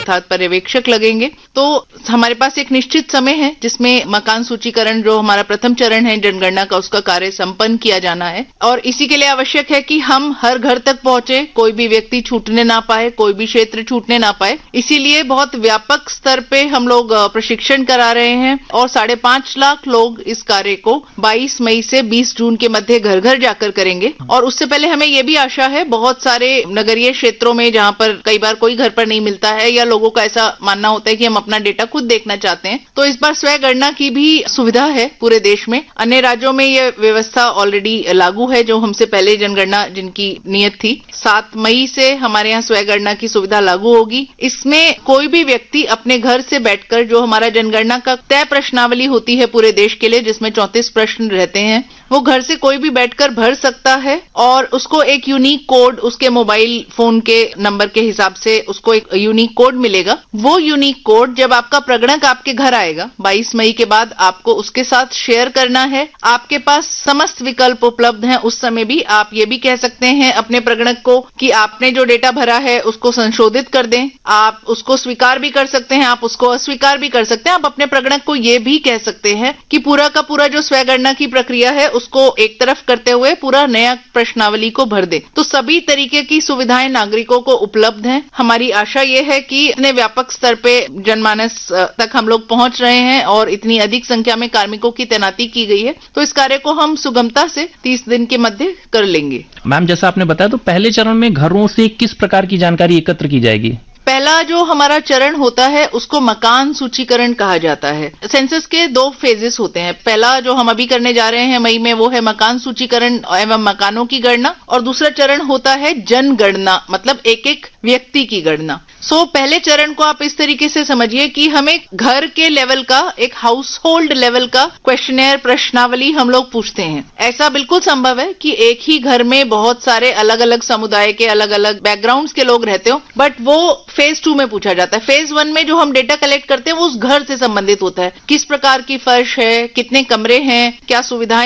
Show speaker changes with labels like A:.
A: अर्थात पर्यवेक्षक लगेंगे। तो हमारे पास एक निश्चित समय है जिसमें मकान सूचीकरण जो हमारा प्रथम चरण है जनगणना का, उसका कार्य संपन्न किया जाना है। और इसी के लिए आवश्यक है कि हम हर घर तक पहुंचे, कोई भी व्यक्ति छूटने ना पाए, कोई भी क्षेत्र छूटने ना पाए। इसीलिए बहुत व्यापक स्तर पे हम लोग प्रशिक्षण करा रहे हैं और 5.5 लाख लोग इस कार्य को 22 मई से 20 जून के मध्य घर घर जाकर करेंगे। और उससे पहले हमें ये भी आशा है, बहुत सारे नगरीय क्षेत्रों में जहां पर कई बार कोई घर पर नहीं मिलता है या लोगों का ऐसा मानना होता है कि हम अपना डेटा खुद देखना चाहते हैं, तो इस बार स्वयं गणना की भी सुविधा है पूरे देश में। अन्य राज्यों में यह व्यवस्था ऑलरेडी लागू है, जो हमसे पहले जनगणना जिनकी नियत थी। 7 मई से हमारे यहाँ स्वयं गणना की सुविधा लागू होगी। इसमें कोई भी व्यक्ति अपने घर से बैठकर, जो हमारा जनगणना का तय प्रश्नावली होती है पूरे देश के लिए जिसमें 34 प्रश्न रहते हैं, वो घर से कोई भी बैठकर भर सकता है और उसको एक यूनिक कोड, उसके मोबाइल फोन के नंबर के हिसाब से उसको एक यूनिक कोड मिलेगा। वो यूनिक कोड जब आपका प्रगणक आपके घर आएगा 22 मई के बाद, आपको उसके साथ शेयर करना है। आपके पास समस्त विकल्प उपलब्ध हैं। उस समय भी आप ये भी कह सकते हैं अपने प्रगणक को कि आपने जो डेटा भरा है उसको संशोधित कर दें। आप उसको स्वीकार भी कर सकते हैं, आप उसको अस्वीकार भी कर सकते हैं। आप अपने प्रगणक को ये भी कह सकते हैं कि पूरा का पूरा जो स्वयं गणना की प्रक्रिया है उसको एक तरफ करते हुए पूरा नया प्रश्नावली को भर दे। तो सभी तरीके की सुविधाएं नागरिकों को उपलब्ध हैं। हमारी आशा ये है कि इतने व्यापक स्तर पे जनमानस तक हम लोग पहुंच रहे हैं और इतनी अधिक संख्या में कार्मिकों की तैनाती की गई है, तो इस कार्य को हम सुगमता से 30 दिन के मध्य कर लेंगे।
B: मैम, जैसा आपने बताया, तो पहले चरण में घरों से किस प्रकार की जानकारी एकत्र की जाएगी?
A: पहला जो हमारा चरण होता है उसको मकान सूचीकरण कहा जाता है। सेंसस के 2 फेजेस होते हैं। पहला जो हम अभी करने जा रहे हैं मई में, वो है मकान सूचीकरण एवं मकानों की गणना, और दूसरा चरण होता है जनगणना, मतलब एक एक व्यक्ति की गणना। पहले चरण को आप इस तरीके से समझिए कि हमें घर के लेवल का, एक हाउस होल्ड लेवल का क्वेश्चनेयर, प्रश्नावली हम लोग पूछते हैं। ऐसा बिल्कुल संभव है कि एक ही घर में बहुत सारे अलग अलग समुदाय के, अलग अलग बैकग्राउंड्स के लोग रहते हो, बट वो फेज 2 में पूछा जाता है। फेज 1 में जो हम डेटा कलेक्ट करते हैं वो उस घर से संबंधित होता है। किस प्रकार की फर्श है, कितने कमरे हैं, क्या सुविधाएं